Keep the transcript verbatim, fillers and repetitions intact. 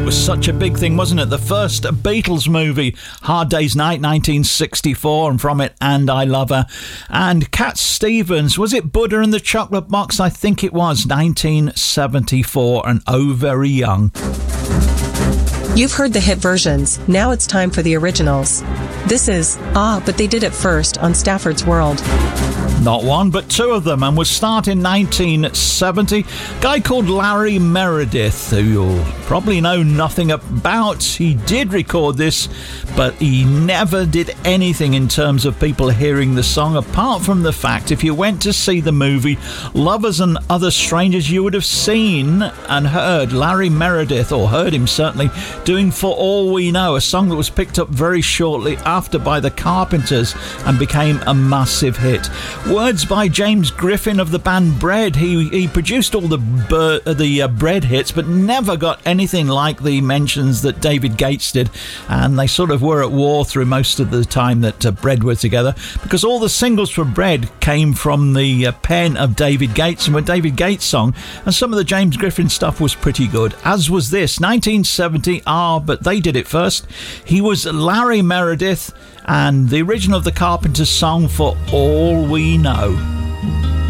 was such a big thing, wasn't it? The first Beatles movie, Hard Day's Night, nineteen sixty-four, and from it, And I Love Her. And Cat Stevens, was it Buddha and the Chocolate Box? I think it was, nineteen seventy-four, and Oh Very Young. You've heard the hit versions. Now it's time for the originals. This is Ah, But They Did It First on Stafford's World. Not one, but two of them, and was start in nineteen seventy. A guy called Larry Meredith, who you'll probably know nothing about. He did record this, but he never did anything in terms of people hearing the song, apart from the fact if you went to see the movie Lovers and Other Strangers, you would have seen and heard Larry Meredith, or heard him certainly, doing For All We Know, a song that was picked up very shortly after by the Carpenters and became a massive hit. Words by James Griffin of the band Bread. He he produced all the bur- the uh, Bread hits, but never got anything like the mentions that David Gates did, and they sort of were at war through most of the time that uh, Bread were together, because all the singles for Bread came from the uh, pen of David Gates and were David Gates' song, and some of the James Griffin stuff was pretty good, as was this, nineteen seventy, Ah, But They Did It First. He was Larry Meredith, and the original of the Carpenters song For All We Know.